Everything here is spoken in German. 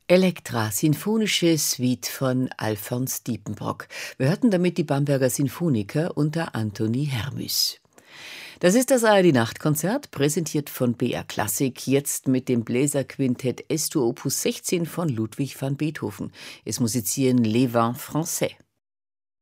Elektra, sinfonische Suite von Alfons Diepenbrock. Wir hörten damit die Bamberger Sinfoniker unter Anthony Hermüß. Das ist das ARD-Nachtkonzert, präsentiert von BR Klassik, jetzt mit dem Bläserquintett S-Dur Opus 16 von Ludwig van Beethoven. Es musizieren Les Vins Français.